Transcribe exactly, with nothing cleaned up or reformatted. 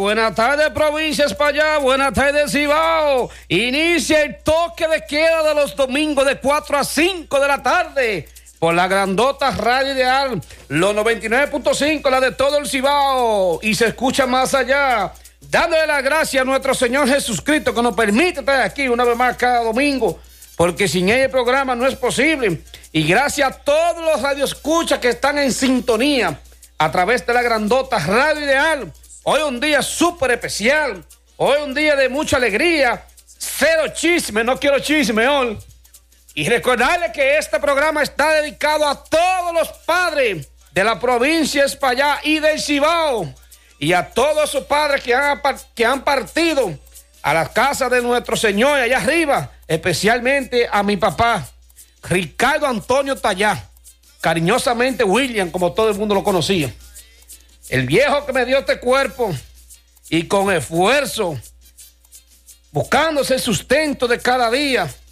buenas tardes, provincias para allá, buenas tardes, Cibao. Inicia el toque de queda de los domingos de cuatro a cinco de la tarde por la grandota Radio Ideal, los noventa y nueve punto cinco, la de todo el Cibao, y se escucha más allá. Dándole las gracias a nuestro Señor Jesucristo que nos permite estar aquí una vez más cada domingo, porque sin él el programa no es posible. Y gracias a todos los radioescuchas que están en sintonía a través de la grandota Radio Ideal. Hoy un día súper especial, hoy un día de mucha alegría, cero chisme, no quiero chisme hoy. Y recordarles que este programa está dedicado a todos los padres de la provincia de Espaillá y del Cibao, y a todos sus padres que han, que han partido a las casas de nuestro Señor allá arriba, especialmente a mi papá, Ricardo Antonio Tallá, cariñosamente William, como todo el mundo lo conocía. El viejo que me dio este cuerpo y con esfuerzo, buscándose el sustento de cada día,